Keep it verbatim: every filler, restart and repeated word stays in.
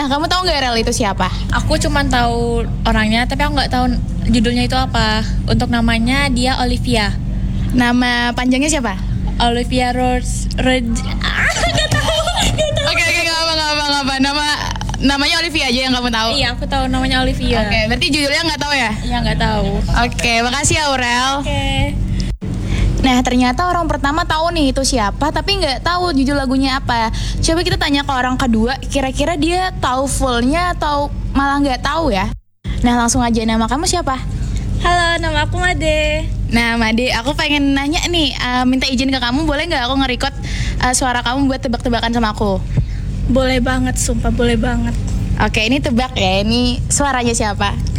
Nah, kamu tahu nggak Rel itu siapa? Aku cuma tahu orangnya, tapi aku nggak tahu judulnya itu apa. Untuk namanya dia Olivia. Nama panjangnya siapa? Olivia Rose Red. Ah, nggak tahu. Oke oke nggak apa nggak apa nggak apa. Nama namanya Olivia aja yang kamu tahu. Iya, aku tahu namanya Olivia. Oke, berarti judulnya nggak tahu ya? Iya, nggak tahu. Oke, makasih ya Aurel. Oke. Nah, ternyata orang pertama tahu nih itu siapa, tapi nggak tahu judul lagunya apa. Coba kita tanya ke orang kedua, kira-kira dia tahu fullnya atau malah nggak tahu ya? Nah, langsung aja, nama kamu siapa? Halo, nama aku Made. Nah, Made, aku pengen nanya nih, uh, minta izin ke kamu, boleh nggak aku nge-record uh, suara kamu buat tebak-tebakan sama aku? Boleh banget, sumpah boleh banget. Oke, ini tebak ya, ini suaranya siapa?